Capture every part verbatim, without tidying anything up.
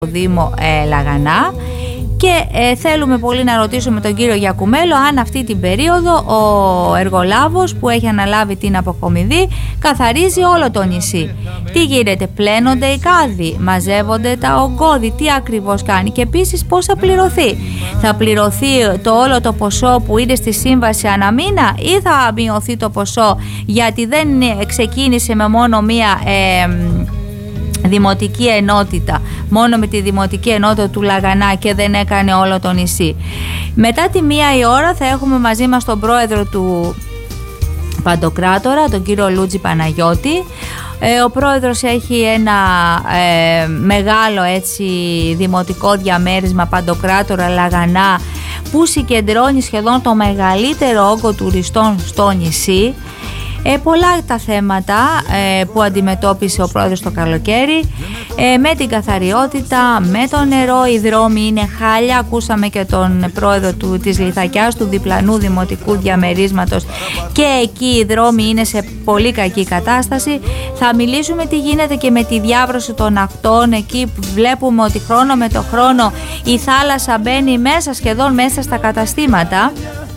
Δήμο ε, Λαγανά. Και ε, θέλουμε πολύ να ρωτήσουμε τον κύριο Γιακουμέλο αν αυτή την περίοδο ο εργολάβος που έχει αναλάβει την αποκομιδή καθαρίζει όλο το νησί. Τι γίνεται, πλένονται οι κάδοι, μαζεύονται τα ογκώδη, τι ακριβώς κάνει και επίσης πώς θα πληρωθεί. Θα πληρωθεί το όλο το ποσό που είναι στη σύμβαση ανά μήνα ή θα μειωθεί το ποσό γιατί δεν ξεκίνησε με μόνο μία... Ε, δημοτική ενότητα, μόνο με τη δημοτική ενότητα του Λαγανά και δεν έκανε όλο το νησί. Μετά τη μία η ώρα θα έχουμε μαζί μας τον πρόεδρο του Παντοκράτορα, τον κύριο Λούτζη Παναγιώτη. Ε, ο πρόεδρος έχει ένα ε, μεγάλο έτσι δημοτικό διαμέρισμα Παντοκράτορα Λαγανά που συγκεντρώνει σχεδόν το μεγαλύτερο όγκο τουριστών στο νησί. Ε, πολλά τα θέματα ε, που αντιμετώπισε ο πρόεδρος το καλοκαίρι, ε, με την καθαριότητα, με το νερό, οι δρόμοι είναι χάλια. Ακούσαμε και τον πρόεδρο του, της Λιθακιάς, του διπλανού δημοτικού διαμερίσματος, και εκεί οι δρόμοι είναι σε πολύ κακή κατάσταση. Θα μιλήσουμε τι γίνεται και με τη διάβρωση των ακτών, εκεί που βλέπουμε ότι χρόνο με το χρόνο η θάλασσα μπαίνει μέσα, σχεδόν μέσα στα καταστήματα.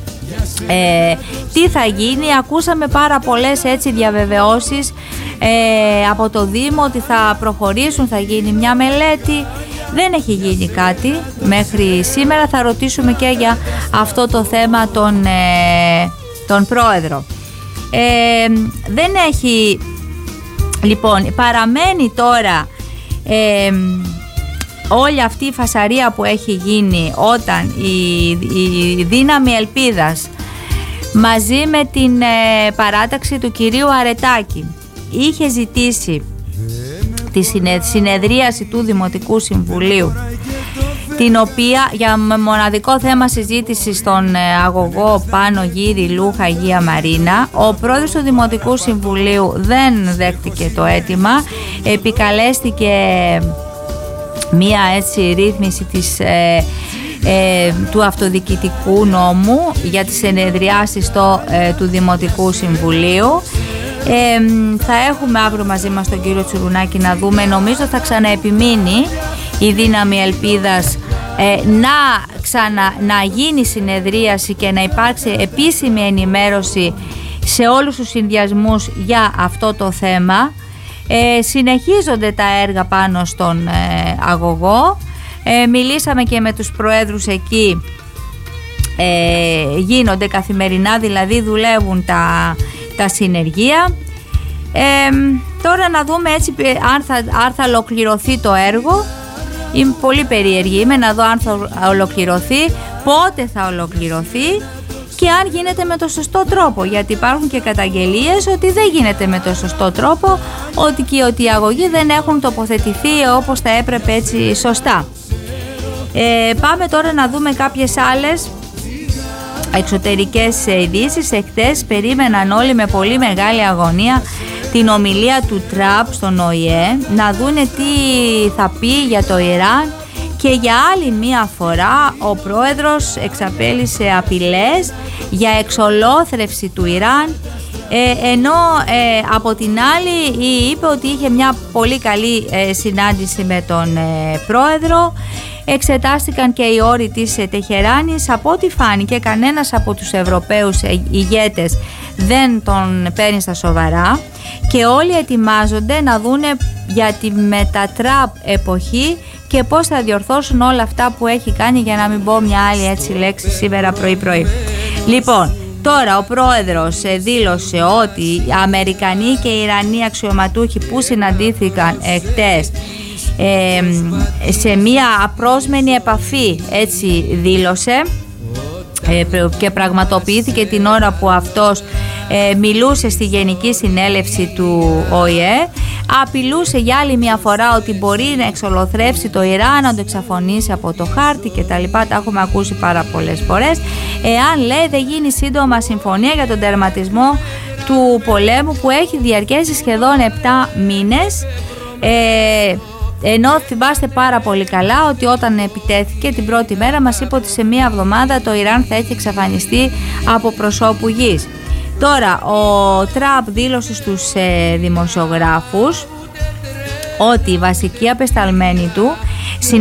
Ε, τι θα γίνει, ακούσαμε πάρα πολλές έτσι διαβεβαιώσεις ε, από το Δήμο ότι θα προχωρήσουν, θα γίνει μια μελέτη. Δεν έχει γίνει κάτι μέχρι σήμερα. Θα ρωτήσουμε και για αυτό το θέμα τον, ε, τον πρόεδρο. ε, Δεν έχει, λοιπόν, παραμένει τώρα ε, όλη αυτή η φασαρία που έχει γίνει όταν η, η δύναμη Ελπίδας μαζί με την ε, παράταξη του κυρίου Αρετάκη είχε ζητήσει τη συνεδρίαση του Δημοτικού Συμβουλίου, την οποία για μοναδικό θέμα συζήτηση στον ε, αγωγό Πάνο Γύρι Λούχα Αγία Μαρίνα. Ο πρόεδρος του Δημοτικού Συμβουλίου δεν δέχτηκε το αίτημα, επικαλέστηκε μία έτσι ρύθμιση της, ε, ε, του αυτοδιοικητικού νόμου για τις συνεδριάσεις στο, ε, του Δημοτικού Συμβουλίου. Ε, θα έχουμε αύριο μαζί μας τον κύριο Τσουρουνάκη να δούμε. Νομίζω θα ξαναεπιμείνει η δύναμη Ελπίδας ε, να, ξανα, να γίνει συνεδρίαση και να υπάρξει επίσημη ενημέρωση σε όλους τους συνδυασμούς για αυτό το θέμα. Ε, συνεχίζονται τα έργα πάνω στον ε, αγωγό. Ε, μιλήσαμε και με τους προέδρους εκεί. Ε, γίνονται καθημερινά, δηλαδή δουλεύουν τα, τα συνεργεία. Ε, τώρα να δούμε έτσι αν θα, αν θα ολοκληρωθεί το έργο. Είμαι πολύ περίεργη, είμαι να δω αν θα ολοκληρωθεί, πότε θα ολοκληρωθεί και αν γίνεται με το σωστό τρόπο, γιατί υπάρχουν και καταγγελίες ότι δεν γίνεται με το σωστό τρόπο, ότι και ότι οι αγωγοί δεν έχουν τοποθετηθεί όπως θα έπρεπε έτσι σωστά. Ε, πάμε τώρα να δούμε κάποιες άλλες εξωτερικές ειδήσεις. Εχθές περίμεναν όλοι με πολύ μεγάλη αγωνία την ομιλία του Τραμπ στον Ο Η Ε, να δούνε τι θα πει για το Ιράν. Και για άλλη μία φορά ο πρόεδρος εξαπέλυσε απειλές για εξολόθρευση του Ιράν, ε, ενώ ε, από την άλλη είπε ότι είχε μια πολύ καλή ε, συνάντηση με τον ε, πρόεδρο. Εξετάστηκαν και οι όροι της ε, Τεχεράνης. Από ό,τι φάνηκε, κανένας από τους Ευρωπαίους ε, ηγέτες δεν τον παίρνει στα σοβαρά και όλοι ετοιμάζονται να δούνε για τη μετατραπ εποχή και πώς θα διορθώσουν όλα αυτά που έχει κάνει, για να μην πω μια άλλη έτσι λέξη σήμερα πρωί πρωί. Λοιπόν, τώρα ο πρόεδρος δήλωσε ότι οι Αμερικανοί και οι Ιρανοί αξιωματούχοι που συναντήθηκαν εχθές ε, σε μια απρόσμενη επαφή, έτσι δήλωσε, ε, και πραγματοποιήθηκε την ώρα που αυτός ε, μιλούσε στη Γενική Συνέλευση του Ο Η Ε. Απειλούσε για άλλη μια φορά ότι μπορεί να εξολοθρεύσει το Ιράν, να το εξαφωνίσει από το χάρτη κτλ. Τα έχουμε ακούσει πάρα πολλές φορές. Εάν, λέει, δεν γίνει σύντομα συμφωνία για τον τερματισμό του πολέμου που έχει διαρκέσει σχεδόν επτά μήνες. Ε, ενώ θυμάστε πάρα πολύ καλά ότι όταν επιτέθηκε την πρώτη μέρα μας είπε ότι σε μία εβδομάδα το Ιράν θα έχει εξαφανιστεί από προσώπου γης. Τώρα ο Τραμπ δήλωσε στους ε, δημοσιογράφους ότι οι βασικοί απεσταλμένοι του